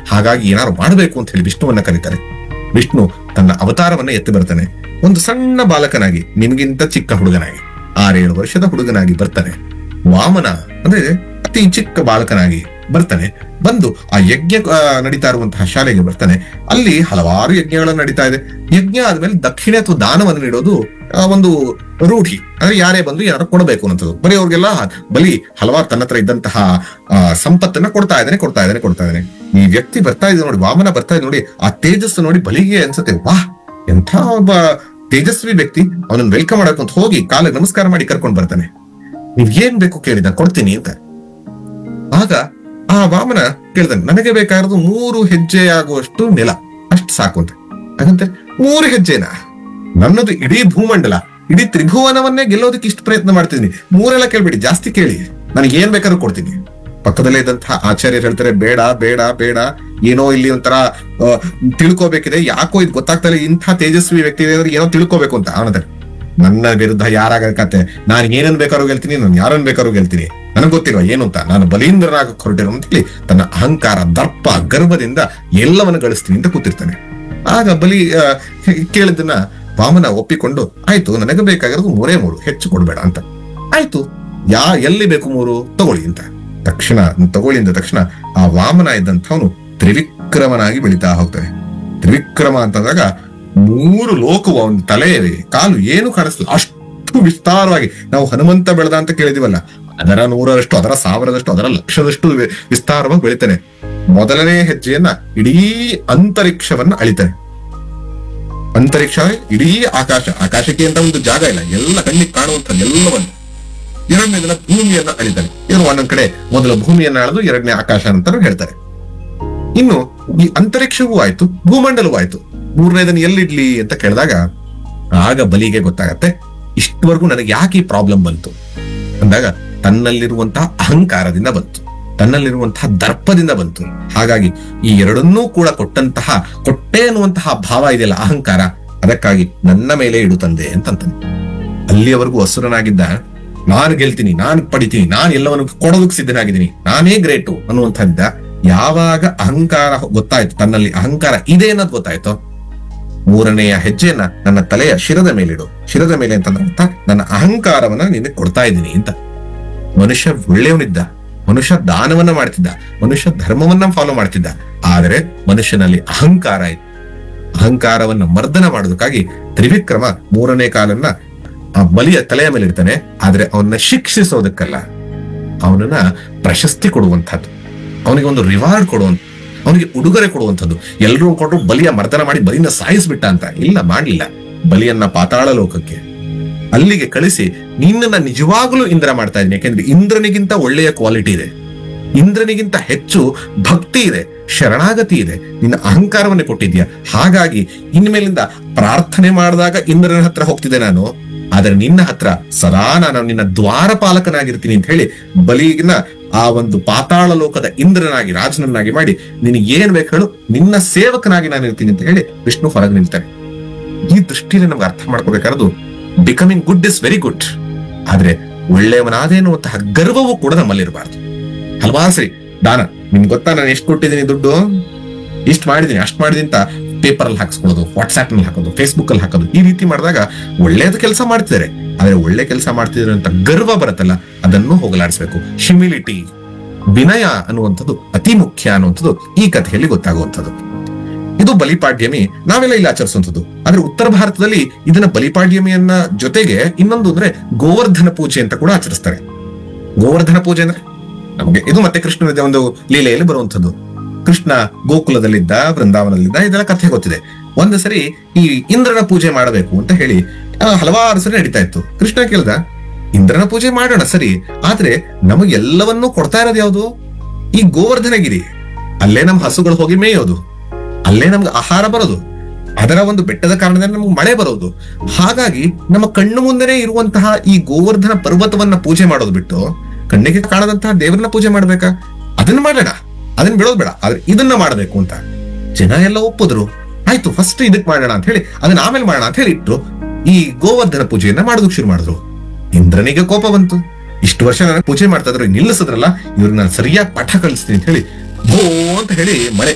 ಹಾಗಾಗಿ ಏನಾದ್ರು ಮಾಡಬೇಕು ಅಂತ ಹೇಳಿ ವಿಷ್ಣುವನ್ನ ಕರೀತಾರೆ. ವಿಷ್ಣು ತನ್ನ ಅವತಾರವನ್ನ ಎತ್ತಿ ಬರ್ತಾನೆ. ಒಂದು ಸಣ್ಣ ಬಾಲಕನಾಗಿ, ನಿಮಗಿಂತ ಚಿಕ್ಕ ಹುಡುಗನಾಗಿ, 6-7 ವರ್ಷದ ಹುಡುಗನಾಗಿ ಬರ್ತಾನೆ. ವಾಮನ ಅಂದ್ರೆ ಅತಿ ಚಿಕ್ಕ ಬಾಲಕನಾಗಿ ಬರ್ತಾನೆ. ಬಂದು ಆ ಯಜ್ಞ ನಡೀತಾ ಇರುವಂತಹ ಶಾಲೆಗೆ ಬರ್ತಾನೆ. ಅಲ್ಲಿ ಹಲವಾರು ಯಜ್ಞಗಳು ನಡೀತಾ ಇದೆ. ಯಜ್ಞ ಆದ್ಮೇಲೆ ದಕ್ಷಿಣೆ ಅಥವಾ ದಾನವನ್ನು ನೀಡೋದು ಒಂದು ರೂಢಿ. ಅಂದ್ರೆ ಯಾರೇ ಬಂದು ಯಾರು ಕೊಡಬೇಕು ಅನ್ನೋದು. ಬರೀ ಅವ್ರಿಗೆಲ್ಲ ಬಲಿ ಹಲವಾರು ತನ್ನ ಹತ್ರ ಇದ್ದಂತಹ ಸಂಪತ್ತನ್ನ ಕೊಡ್ತಾ ಇದ್ದಾನೆ. ಈ ವ್ಯಕ್ತಿ ಬರ್ತಾ ಇದೆ ನೋಡಿ, ವಾಮನ ಬರ್ತಾ ಇದೆ ನೋಡಿ, ಆ ತೇಜಸ್ಸು ನೋಡಿ ಬಲಿಗೆ ಅನ್ಸುತ್ತೆ, ವಾಹ್ ಎಂಥ ಒಬ್ಬ ತೇಜಸ್ವಿ ವ್ಯಕ್ತಿ, ಅವನನ್ನು ವೆಲ್ಕಮ್ ಮಾಡಕ್ ಅಂತ ಹೋಗಿ ಕಾಲಿಗೆ ನಮಸ್ಕಾರ ಮಾಡಿ ಕರ್ಕೊಂಡು ಬರ್ತಾನೆ. ನೀವ್ ಏನ್ ಬೇಕು ಕೇಳಿ ನಾನು ಕೊಡ್ತೀನಿ ಅಂತ. ಆಗ ಆ ವಾಮನ ಕೇಳ್ತಾನೆ, ನನಗೆ ಬೇಕಾಗಿರೋದು 3 ಹೆಜ್ಜೆ ಆಗುವಷ್ಟು ನೆಲ, ಅಷ್ಟು ಸಾಕು ಅಂತ. ಹಾಗಂತೆ 3 ಹೆಜ್ಜೆನಾ? ನನ್ನದು ಇಡೀ ಭೂಮಂಡಲ, ಇಡೀ ತ್ರಿಭುವನವನ್ನೇ ಗೆಲ್ಲೋದಕ್ಕೆ ಇಷ್ಟು ಪ್ರಯತ್ನ ಮಾಡ್ತಿದ್ದೀನಿ. 3 ಕೇಳ್ಬೇಡಿ, ಜಾಸ್ತಿ ಕೇಳಿ, ನನಗೆ ಏನ್ ಬೇಕಾದ್ರೂ ಕೊಡ್ತೀನಿ. ಪಕ್ಕದಲ್ಲೇ ಇದ್ದಂತಹ ಆಚಾರ್ಯರು ಹೇಳ್ತಾರೆ, ಬೇಡ ಬೇಡ ಬೇಡ, ಏನೋ ಇಲ್ಲಿ ಒಂಥರ ತಿಳ್ಕೋಬೇಕಿದೆ, ಯಾಕೋ ಇದು ಗೊತ್ತಾಗ್ತಾ ಇಲ್ಲ, ಇಂಥ ತೇಜಸ್ವಿ ವ್ಯಕ್ತಿ ಅಂದ್ರೆ ಏನೋ ತಿಳ್ಕೋಬೇಕು ಅಂತ. ಅವನಂತಾರೆ, ನನ್ನ ವಿರುದ್ಧ ಯಾರಾಗತ್ತೆ, ನಾನು ಏನನ್ ಬೇಕಾದ್ರೂ ಗೆಲ್ತೀನಿ, ನಾನು ಯಾರನ್ ಬೇಕಾದ್ರೂ ಗೆಲ್ತೀನಿ, ನನಗೆ ಗೊತ್ತಿಲ್ವಾ ಏನು ಅಂತ, ನಾನು ಬಲೀಂದ್ರನಾಗ ಹೊರಟಿರೋ ಅಂತ ಹೇಳಿ ತನ್ನ ಅಹಂಕಾರ, ದರ್ಪ, ಗರ್ವದಿಂದ ಎಲ್ಲವನ್ನ ಗಳಿಸ್ತೀನಿ ಅಂತ ಕೂತಿರ್ತಾನೆ. ಆಗ ಬಲಿ ಕೇಳಿದ್ದನ್ನ ವಾಮನ ಒಪ್ಪಿಕೊಂಡು, ಆಯ್ತು ನನಗೆ ಬೇಕಾಗಿರೋದು 3 ಹೆಚ್ಚು ಕೊಡ್ಬೇಡ ಅಂತ. ಆಯ್ತು, ಎಲ್ಲಿ ಬೇಕು 3 ತಗೊಳ್ಳಿ ಅಂತ. ತಕ್ಷಣ ತಗೊಳ್ಳಿ ಅಂದ ತಕ್ಷಣ ಆ ವಾಮನ ಇದ್ದಂಥವನು ತ್ರಿವಿಕ್ರಮನಾಗಿ ಬೆಳೀತಾ ಹೋಗ್ತಾನೆ. ತ್ರಿವಿಕ್ರಮ ಅಂತಂದಾಗ 3 ಲೋಕವು ಅವನ ತಲೆ ಕಾಲು ಏನು ಕಾಣಿಸ್ತಿಲ್ಲ, ಅಷ್ಟು ವಿಸ್ತಾರವಾಗಿ. ನಾವು ಹನುಮಂತ ಬೆಳೆದ ಅಂತ ಕೇಳಿದಿವಲ್ಲ, ಅದರ 100ರಷ್ಟು, ಅದರ 1000ರಷ್ಟು, ಅದರ 1,00,000ದಷ್ಟು ವಿಸ್ತಾರವಾಗಿ ಬೆಳಿತಾನೆ. ಮೊದಲನೇ ಹೆಜ್ಜೆಯನ್ನ ಇಡೀ ಅಂತರಿಕ್ಷವನ್ನ ಅಳಿತಾನೆ. ಅಂತರಿಕ್ಷ ಇಡೀ ಆಕಾಶಕ್ಕೆ ಅಂತ ಒಂದು ಜಾಗ ಇಲ್ಲ, ಎಲ್ಲ ಕಣ್ಣಿಗೆ ಕಾಣುವಂಥದ್ದು ಎಲ್ಲವನ್ನು. 2ನೇ ದಿನ ಭೂಮಿಯನ್ನ ಅಳಿತಾನೆ. ಇವರು ಒಂದೊಂದ್ ಕಡೆ ಮೊದಲ ಭೂಮಿಯನ್ನ ಅಳೆದು 2ನೇ ಆಕಾಶ ಅಂತ ಹೇಳ್ತಾರೆ. ಇನ್ನು ಈ ಅಂತರಿಕ್ಷವೂ ಆಯ್ತು, ಭೂಮಂಡಲವೂ ಆಯ್ತು, 3ನೇ ದಿನ ಎಲ್ಲಿಡ್ಲಿ ಅಂತ ಕೇಳಿದಾಗ ಆಗ ಬಲಿಗೆ ಗೊತ್ತಾಗತ್ತೆ, ಇಷ್ಟವರೆಗೂ ನನಗೆ ಯಾಕೆ ಈ ಪ್ರಾಬ್ಲಮ್ ಬಂತು ಅಂದಾಗ ತನ್ನಲ್ಲಿರುವಂತಹ ಅಹಂಕಾರದಿಂದ ಬಂತು, ತನ್ನಲ್ಲಿರುವಂತಹ ದರ್ಪದಿಂದ ಬಂತು. ಹಾಗಾಗಿ ಈ ಎರಡನ್ನೂ ಕೂಡ ಕೊಟ್ಟೆ ಅನ್ನುವಂತಹ ಭಾವ ಇದೆಯಲ್ಲ, ಅಹಂಕಾರ, ಅದಕ್ಕಾಗಿ ನನ್ನ ಮೇಲೆ ಇಡು ತಂದೆ ಅಂತಂತಾನೆ. ಅಲ್ಲಿಯವರೆಗೂ ಅಸುರನಾಗಿದ್ದ, ನಾನು ಗೆಲ್ತೀನಿ, ನಾನು ಪಡಿತೀನಿ, ನಾನು ಎಲ್ಲವನ್ನು ಕೊಡೋದಕ್ಕೆ ಸಿದ್ಧನಾಗಿದ್ದೀನಿ, ನಾನೇ ಗ್ರೇಟು ಅನ್ನುವಂಥದ್ದ. ಯಾವಾಗ ಅಹಂಕಾರ ಗೊತ್ತಾಯ್ತು, ತನ್ನಲ್ಲಿ ಅಹಂಕಾರ ಇದೆ ಅನ್ನೋದು ಗೊತ್ತಾಯ್ತೋ, 3ನೆಯ ಹೆಜ್ಜೆಯನ್ನ ನನ್ನ ತಲೆಯ ಶಿರದ ಮೇಲಿಡು. ಶಿರದ ಮೇಲೆ ಅಂತಂದ್ರೆ ನನ್ನ ಅಹಂಕಾರವನ್ನ ನಿನಗೆ ಕೊಡ್ತಾ ಇದ್ದೀನಿ ಅಂತ. ಮನುಷ್ಯ ಒಳ್ಳೆಯವನಿದ್ದ, ಮನುಷ್ಯ ದಾನವನ್ನ ಮಾಡ್ತಿದ್ದ, ಮನುಷ್ಯ ಧರ್ಮವನ್ನ ಫಾಲೋ ಮಾಡ್ತಿದ್ದ. ಆದರೆ ಮನುಷ್ಯನಲ್ಲಿ ಅಹಂಕಾರ ಇತ್ತು. ಅಹಂಕಾರವನ್ನ ಮರ್ದನ ಮಾಡೋದಕ್ಕಾಗಿ ತ್ರಿವಿಕ್ರಮ 3ನೇ ಕಾಲನ್ನ ಆ ಬಲಿಯ ತಲೆಯ ಮೇಲೆ ಇಡ್ತಾನೆ. ಆದ್ರೆ ಅವನ್ನ ಶಿಕ್ಷಿಸೋದಕ್ಕಲ್ಲ, ಅವನನ್ನ ಪ್ರಶಸ್ತಿ ಕೊಡುವಂತಹದ್ದು, ಅವನಿಗೆ ಒಂದು ರಿವಾರ್ಡ್ ಕೊಡುವಂತ, ಅವನಿಗೆ ಉಡುಗೊರೆ ಕೊಡುವಂಥದ್ದು. ಎಲ್ಲರೂ ಕೊಟ್ಟರು ಬಲಿಯ ಮರ್ದನ ಮಾಡಿ ಬಲಿನ ಸಾಯಿಸ್ಬಿಟ್ಟ ಅಂತ ಇಲ್ಲ, ಮಾಡ್ಲಿಲ್ಲ. ಬಲಿಯನ್ನ ಪಾತಾಳ ಲೋಕಕ್ಕೆ ಅಲ್ಲಿಗೆ ಕಳಿಸಿ, ನಿನ್ನನ್ನ ನಿಜವಾಗ್ಲೂ ಇಂದ್ರ ಮಾಡ್ತಾ ಇದ್ದೀನಿ, ಯಾಕೆಂದ್ರೆ ಇಂದ್ರನಿಗಿಂತ ಒಳ್ಳೆಯ ಕ್ವಾಲಿಟಿ ಇದೆ, ಇಂದ್ರನಿಗಿಂತ ಹೆಚ್ಚು ಭಕ್ತಿ ಇದೆ, ಶರಣಾಗತಿ ಇದೆ, ನಿನ್ನ ಅಹಂಕಾರವನ್ನೇ ಕೊಟ್ಟಿದ್ಯಾ. ಹಾಗಾಗಿ ಇನ್ಮೇಲಿಂದ ಪ್ರಾರ್ಥನೆ ಮಾಡಿದಾಗ ಇಂದ್ರನ ಹತ್ರ ಹೋಗ್ತಿದ್ದೆ ನಾನು, ಆದ್ರೆ ನಿನ್ನ ಹತ್ರ ಸದಾ ನಾನು ನಿನ್ನ ದ್ವಾರಪಾಲಕನಾಗಿರ್ತೀನಿ ಅಂತ ಹೇಳಿ ಬಲಿನ ಆ ಒಂದು ಪಾತಾಳ ಲೋಕದ ಇಂದ್ರನಾಗಿ, ರಾಜನನ್ನಾಗಿ ಮಾಡಿ, ನಿನಗೆ ಏನ್ ಬೇಕು ಹೇಳು, ನಿನ್ನ ಸೇವಕನಾಗಿ ನಾನು ಇರ್ತೀನಿ ಅಂತ ಹೇಳಿ ವಿಷ್ಣು ಹೊರಗೆ ನಿಲ್ತಾನೆ. ಈ ದೃಷ್ಟಿಯಲ್ಲಿ ನಮ್ಗೆ ಅರ್ಥ ಮಾಡ್ಕೋಬೇಕಾರದು, becoming good is very good, ಆದ್ರೆ ಒಳ್ಳೆಯವನಾದೆ ಎನ್ನುವಂತಹ ಗರ್ವವೂ ಕೂಡ ನಮ್ಮಲ್ಲಿರಬಾರ್ದು. ಹಲವಾರು ಸರಿ ದಾನ, ನಿಮ್ಗೆ ಗೊತ್ತಾ ನಾನು ಎಷ್ಟು ಕೊಟ್ಟಿದ್ದೀನಿ ದುಡ್ಡು, ಇಷ್ಟು ಮಾಡಿದೀನಿ, ಅಷ್ಟು ಮಾಡಿದೀನಿ ಅಂತ ಪೇಪರ್ ಅಲ್ಲಿ ಹಾಕ್ಸ್ಕೊಳ್ಳೋದು, ವಾಟ್ಸ್ಆಪ್ ನಲ್ಲಿ ಹಾಕೋದು, ಫೇಸ್ಬುಕ್ ಅಲ್ಲಿ ಹಾಕೋದು, ಈ ರೀತಿ ಮಾಡಿದಾಗ ಒಳ್ಳೇದು ಕೆಲಸ ಮಾಡ್ತಿದ್ದಾರೆ, ಆದ್ರೆ ಒಳ್ಳೆ ಕೆಲಸ ಮಾಡ್ತಿದ್ದಾರೆ ಅಂತ ಗರ್ವ ಬರುತ್ತಲ್ಲ, ಅದನ್ನು ಹೋಗಲಾಡಿಸ್ಬೇಕು. ಹ್ಯುಮಿಲಿಟಿ, ವಿನಯ ಅನ್ನುವಂಥದ್ದು ಅತಿ ಮುಖ್ಯ ಅನ್ನುವಂಥದ್ದು ಈ ಕಥೆಯಲ್ಲಿ ಗೊತ್ತಾಗುವಂಥದ್ದು. ಇದು ಬಲಿಪಾಡ್ಯಮಿ, ನಾವೆಲ್ಲ ಇಲ್ಲಿ ಆಚರಿಸುವಂಥದ್ದು. ಆದ್ರೆ ಉತ್ತರ ಭಾರತದಲ್ಲಿ ಇದನ್ನ ಬಲಿಪಾಡ್ಯಮಿಯನ್ನ ಜೊತೆಗೆ ಇನ್ನೊಂದು ಅಂದ್ರೆ ಗೋವರ್ಧನ ಪೂಜೆ ಅಂತ ಕೂಡ ಆಚರಿಸ್ತಾರೆ. ಗೋವರ್ಧನ ಪೂಜೆ ಅಂದ್ರೆ ನಮಗೆ ಇದು ಮತ್ತೆ ಕೃಷ್ಣನ ಒಂದು ಲೀಲೆಯಲ್ಲಿ ಬರುವಂಥದ್ದು. ಕೃಷ್ಣ ಗೋಕುಲದಲ್ಲಿದ್ದ, ವೃಂದಾವನದಲ್ಲಿದ್ದ, ಇದೆಲ್ಲ ಕಥೆ ಗೊತ್ತಿದೆ. ಒಂದು ಸರಿ ಈ ಇಂದ್ರನ ಪೂಜೆ ಮಾಡಬೇಕು ಅಂತ ಹೇಳಿ ಹಲವಾರು ಸರಿ ನಡೀತಾ ಇತ್ತು. ಕೃಷ್ಣ ಕೇಳ್ದ, ಇಂದ್ರನ ಪೂಜೆ ಮಾಡೋಣ ಸರಿ, ಆದ್ರೆ ನಮಗೆಲ್ಲವನ್ನೂ ಕೊಡ್ತಾ ಇರೋದು ಯಾವುದು? ಈ ಗೋವರ್ಧನಗಿರಿ. ಅಲ್ಲೇ ನಮ್ ಹಸುಗಳು ಹೋಗಿ ಮೇಯೋದು, ಅಲ್ಲೇ ನಮ್ಗೆ ಆಹಾರ ಬರೋದು, ಅದರ ಒಂದು ಬೆಟ್ಟದ ಕಾರಣದಿಂದ ನಮ್ಗೆ ಮಳೆ ಬರೋದು. ಹಾಗಾಗಿ ನಮ್ಮ ಕಣ್ಣು ಮುಂದೆನೆ ಇರುವಂತಹ ಈ ಗೋವರ್ಧನ ಪರ್ವತವನ್ನ ಪೂಜೆ ಮಾಡೋದು ಬಿಟ್ಟು ಕಣ್ಣಿಗೆ ಕಾಣದಂತಹ ದೇವರನ್ನ ಪೂಜೆ ಮಾಡ್ಬೇಕಾ? ಅದನ್ನ ಮಾಡೋಣ, ಅದನ್ನ ಬಿಡೋದು ಬೇಡ, ಆದ್ರೆ ಇದನ್ನ ಮಾಡ್ಬೇಕು ಅಂತ ಜನ ಎಲ್ಲ ಒಪ್ಪಿದ್ರು. ಆಯ್ತು, ಫಸ್ಟ್ ಇದಕ್ ಮಾಡೋಣ ಅಂತ ಹೇಳಿ ಅದನ್ನ ಆಮೇಲೆ ಮಾಡೋಣ ಅಂತ ಹೇಳಿ ಇಟ್ರು. ಈ ಗೋವರ್ಧನ ಪೂಜೆಯನ್ನ ಮಾಡೋದಕ್ಕೆ ಶುರು ಮಾಡಿದ್ರು. ಇಂದ್ರನಿಗೆ ಕೋಪ ಬಂತು, ಇಷ್ಟು ವರ್ಷ ನನಗೆ ಪೂಜೆ ಮಾಡ್ತಾ ಇದ್ರು, ನಿಲ್ಲಿಸಿದ್ರಲ್ಲ, ಇವ್ರಿಗೆ ನಾನು ಸರಿಯಾಗಿ ಪಾಠ ಕಲಿಸ್ತೀನಿ ಅಂತ ಹೇಳಿ ಭೋ ಅಂತ ಹೇಳಿ ಮಳೆ